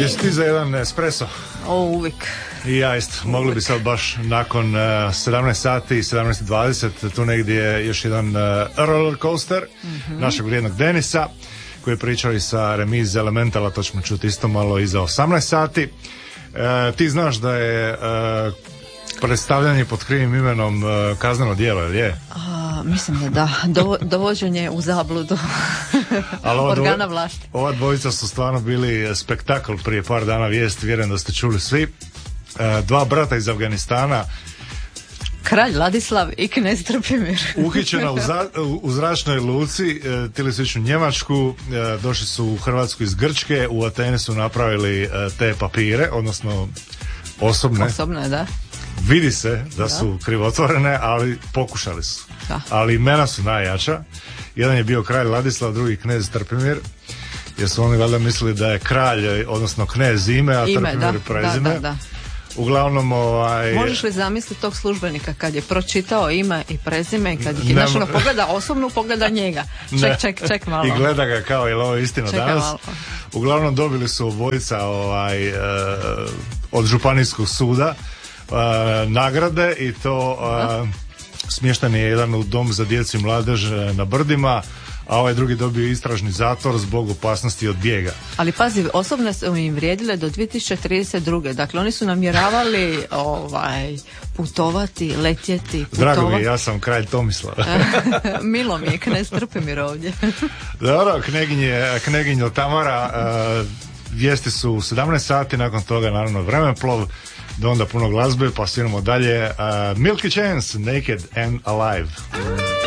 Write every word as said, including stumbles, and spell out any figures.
Jesi ti za jedan espresso? O, uvijek. I ja isto. Mogli uvijek. Bi sad baš nakon uh, sedamnaest sati, sedamnaest dvadeset, tu negdje je još jedan uh, roller coaster mm-hmm. našeg vrijednog Denisa, koji je pričao i sa Remiz Elementala, to ćemo čuti isto malo iza osamnaest sati. Uh, ti znaš da je uh, predstavljanje pod krivim imenom uh, kazneno djelo, jel je? A, mislim da da. Do, dovođenje u zabludu organa vlasti. Ova dvojica su stvarno bili spektakl prije par dana, vijest, vjerujem da ste čuli svi. Uh, dva brata iz Afganistana, kralj Ladislav i knez Trpimir, uhićena u, za, u zračnoj luci, e, tili su ići u Njemačku, e, došli su u Hrvatsku iz Grčke, u Atene su napravili e, te papire, odnosno osobne. Osobne, da. Vidi se da, da su krivotvorene, ali pokušali su. Da. Ali imena su najjača. Jedan je bio kralj Ladislav, drugi knez Trpimir, jer su oni valjda mislili da je kralj, odnosno knez ime, a ime, Trpimir prezime. Da, da, da. Uglavnom, ovaj... Možeš li zamisliti tog službenika kad je pročitao ime i prezime, kad ih je našlo pogleda osobnu, pogleda njega. Ček, ček, ček malo. I gleda ga kao, je li ovo istina Čeka danas? Malo. Uglavnom dobili su obojica ovaj, uh, od županijskog suda uh, nagrade i to uh, smješten je jedan u dom za djecu i mladež na Brdima, a ovaj drugi dobio istražni zatvor zbog opasnosti od bijega. Ali pazi, osobne su im vrijedile do dvije tisuće trideset druge. Dakle, oni su namjeravali ovaj, putovati, letjeti, putovati. Drago mi je, ja sam kralj Tomislav. Milo mi je, knez Trpimir ovdje. Dobro, kneginje, kneginjo Tamara, uh, vijesti su u sedamnaest sati, nakon toga naravno vremenplov, do onda puno glazbe, pa sviramo dalje. Uh, Milky Chance, Naked and Alive.